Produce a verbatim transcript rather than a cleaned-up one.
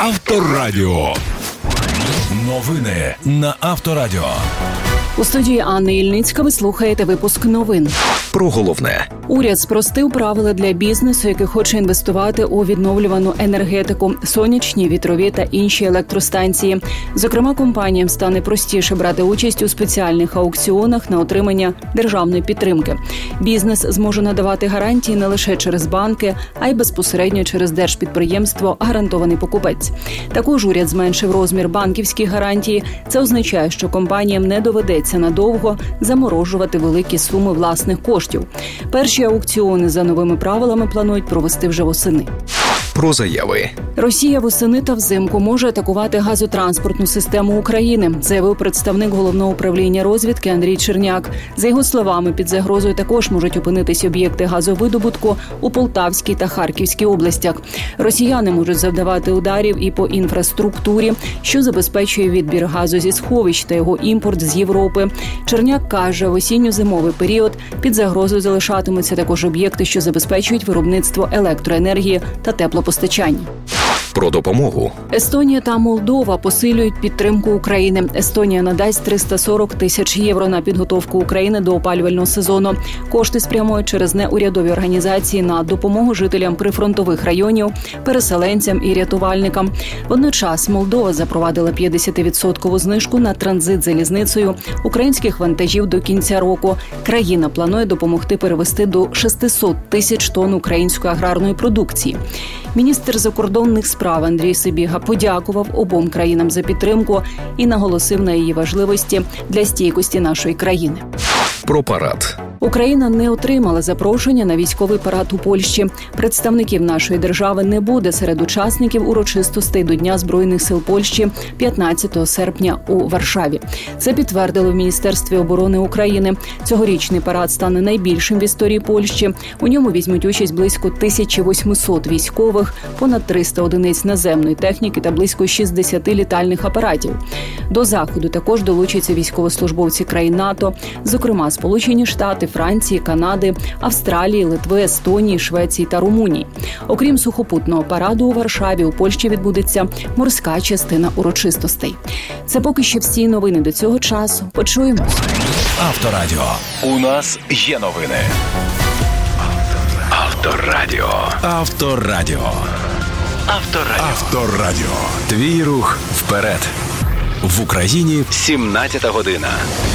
Авторадіо. Новини на Авторадіо. У студії Анни Ільницька ви слухаєте випуск новин. Про головне. Уряд спростив правила для бізнесу, який хоче інвестувати у відновлювану енергетику, сонячні, вітрові та інші електростанції. Зокрема, компаніям стане простіше брати участь у спеціальних аукціонах на отримання державної підтримки. Бізнес зможе надавати гарантії не лише через банки, а й безпосередньо через держпідприємство «Гарантований покупець». Також уряд зменшив розмір банківських гарантій. Це означає, що компаніям не доведеться надовго заморожувати великі суми власних коштів. Перші аукціони за новими правилами планують провести вже восени. Про заяви. Росія восени та взимку може атакувати газотранспортну систему України, заявив представник Головного управління розвідки Андрій Черняк. За його словами, під загрозою також можуть опинитись об'єкти газовидобутку у Полтавській та Харківській областях. Росіяни можуть завдавати ударів і по інфраструктурі, що забезпечує відбір газу зі сховищ та його імпорт з Європи. Черняк каже, в осінньо-зимовий період під загрозою залишатимуться також об'єкти, що забезпечують виробництво електроенергії та теплопостачання. Про допомогу. Естонія та Молдова посилюють підтримку України. Естонія надасть триста сорок тисяч євро на підготовку України до опалювального сезону. Кошти спрямують через неурядові організації на допомогу жителям прифронтових районів, переселенцям і рятувальникам. Водночас Молдова запровадила п'ятдесятивідсоткову знижку на транзит залізницею українських вантажів до кінця року. Країна планує допомогти перевести до шістсот тисяч тонн української аграрної продукції. Міністр закордонних справ Андрій Сибіга подякував обом країнам за підтримку і наголосив на її важливості для стійкості нашої країни. Про парад. Україна не отримала запрошення на військовий парад у Польщі. Представників нашої держави не буде серед учасників урочистостей до Дня Збройних сил Польщі п'ятнадцятого серпня у Варшаві. Це підтвердили в Міністерстві оборони України. Цьогорічний парад стане найбільшим в історії Польщі. У ньому візьмуть участь близько тисяча вісімсот військових, понад триста одиниць наземної техніки та близько шістдесят літальних апаратів. До заходу також долучаться військовослужбовці країн НАТО, зокрема Сполучені Штати, Франції, Канади, Австралії, Литви, Естонії, Швеції та Румунії. Окрім сухопутного параду у Варшаві, у Польщі відбудеться морська частина урочистостей. Це поки що всі новини до цього часу. Почуємось. Авторадіо. У нас є новини. Авторадіо. Авторадіо. Авторадіо. Авторадіо. Твій рух вперед. В Україні сімнадцята година.